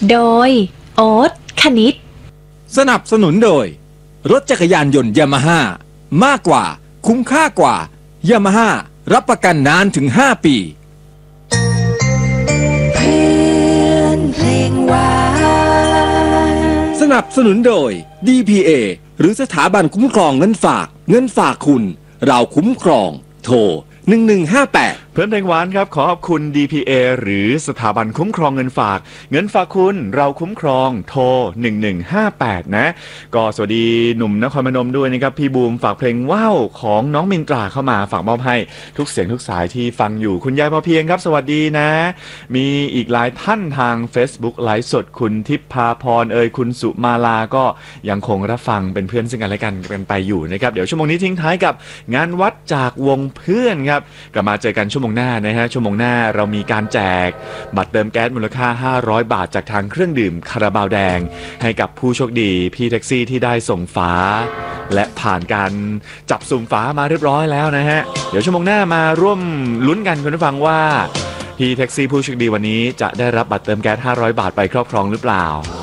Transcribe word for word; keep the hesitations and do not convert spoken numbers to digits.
โดยโอ๊ตคณิตสนับสนุนโดยรถจักรยานยนต์ยามาฮ่ามากกว่าคุ้มค่ากว่ายามาฮ่ารับประกันนานถึงห้าปีเพื่อนเพลงหวานสนับสนุนโดย ดี พี เอ หรือสถาบันคุ้มครองเงินฝากเงินฝากคุณเราคุ้มครองโทรหนึ่งหนึ่งห้าแปดเพื่อนเพลงหวานครับขอขอบคุณ ดี พี เอ หรือสถาบันคุ้มครองเงินฝากเงินฝากคุณเราคุ้มครองโทรหนึ่งหนึ่งห้าแปดนะก็สวัสดีหนุ่มนครพนมด้วยนะครับพี่บูมฝากเพลงว้าวของน้องมินตราเข้ามาฝากมอบให้ทุกเสียงทุกสายที่ฟังอยู่คุณยายพอเพียงครับสวัสดีนะมีอีกหลายท่านทาง Facebook ไลฟ์สดคุณทิพพาพรเอ่ยคุณสุมาลาก็ยังคงรับฟังเป็นเพื่อนซึ่งกันและกันกันไปอยู่นะครับเดี๋ยวชั่วโมงนี้ทิ้งท้ายกับงานวัดจากวงเพื่อนครับกลับมาเจอกันชั่วโมงหน้านะฮะชั่วโมงหน้าเรามีการแจกบัตรเติมแก๊สมูลค่าห้าร้อยบาทจากทางเครื่องดื่มคาราบาวแดงให้กับผู้โชคดีพี่แท็กซี่ที่ได้ส่งฝาและผ่านการจับสุ่มฝามาเรียบร้อยแล้วนะฮะเดี๋ยวชั่วโมงหน้ามาร่วมลุ้นกันคุณผู้ฟังว่าพี่แท็กซี่ผู้โชคดีวันนี้จะได้รับบัตรเติมแก๊สห้าร้อยบาทไปครอบครองหรือเปล่า